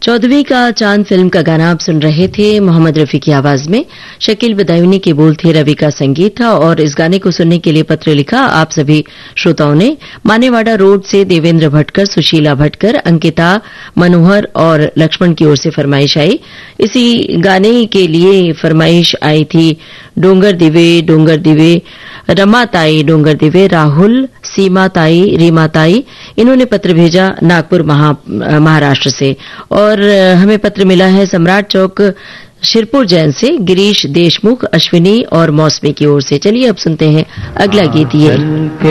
14वीं का चांद फिल्म का गाना आप सुन रहे थे मोहम्मद रफी की आवाज में। शकील बदायूनी के बोल थे, रवि का संगीत था। और इस गाने को सुनने के लिए पत्र लिखा आप सभी श्रोताओं ने। मानेवाड़ा रोड से देवेंद्र भटकर, सुशीला भटकर, अंकिता, मनोहर और लक्ष्मण की ओर से फरमाइश आई। इसी गाने के लिए फरमाइश आई थी डोंगर दिवे, रमा ताई डोंगर दिवे, राहुल, सीमा ताई, रीमा ताई। इन्होंने पत्र भेजा नागपुर महाराष्ट्र से। और हमें पत्र मिला है सम्राट चौक शिरपुर जैन से गिरीश देशमुख, अश्विनी और मौसमी की ओर से। चलिए अब सुनते हैं अगला गीत। ये